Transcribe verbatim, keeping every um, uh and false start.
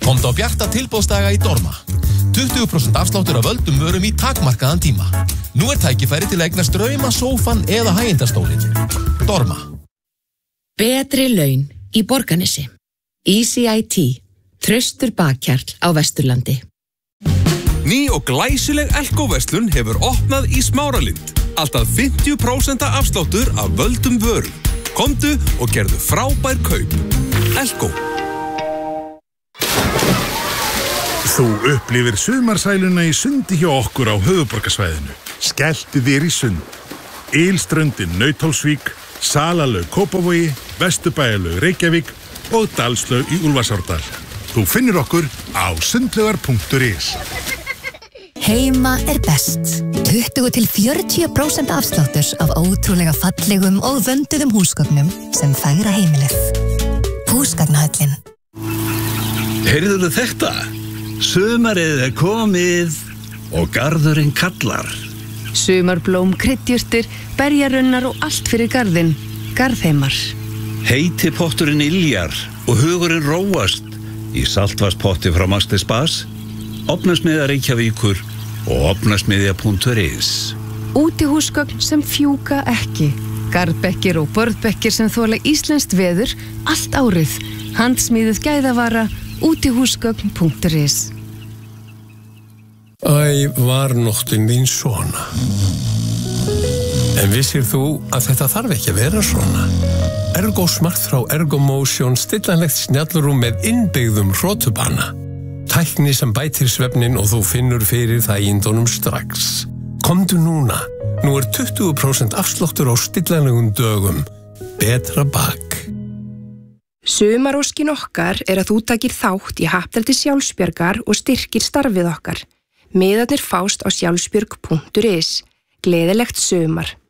Komdu á bjarta tilboðsdaga í Dorma. tuttugu prósent afsláttur af völdum vörum í takmarkaðan tíma. Nú er tækifæri til að eignast drauma, sófan eða hægindastólinn. Dorma. Betri laun í Borgarnesi. E C I T. Traustur bakkjarl á Vesturlandi. Ný og glæsileg Elko-verslun hefur opnað í Smáralind. Alltaf fimmtíu prósent afsláttur af völdum vörum. Komdu og gerðu frábær kaup. Elko. Þú upplifir sumarsæluna í sundi hjá okkur á höfuðborgarsvæðinu. Skelltu þér í sund. Ylströndin Nauthólsvík, Salalaug Kópavogi, Vesturbæjarlaug Reykjavík og Dalslaug í Úlfarsárdal. Þú finnur okkur á sundlaugar punktur is. Heima er best. tuttugu til fjörutíu prósent afsláttur af ótrúlega fallegum og vönduðum húsgögnum sem fegra heimilið. Húsgagnahöllin. Heyrðuðu þetta? Sumarið er komið og garðurinn kallar. Sumarblóm, kryddjurtir, berjarunnar og allt fyrir garðinn. Garðheimar. Heiti potturinn iljar og hugurinn róast í saltvarspotti frá Master Spas, Ofnasmiðja Reykjavíkur og ofnasmiðja punktur is. Útihúsgögn sem fjúka ekki. Garðbekkir og borðbekkir sem þola íslenskt veður allt árið. Handsmíðuð gæðavara. Útihúsgögn punktur is. Æ, var nóttin þín svona? En vissir þú að þetta þarf ekki að vera svona? Ergo Smart frá Ergomotion stillanlegt snjallrúm með innbyggðum hrótubana. Tækni sem bætir svefnin og þú finnur fyrir þægindunum strax. Komdu núna. Nú er tuttugu prósent afsláttur á stillanlegum dögum. Betra bak. Sumaróskin okkar er að þú takir þátt í happdrætti sjálfsbjargar og styrkir starfið okkar. Miðarnir fást á sjálfsbjörg punktur is. Gleðilegt sumar.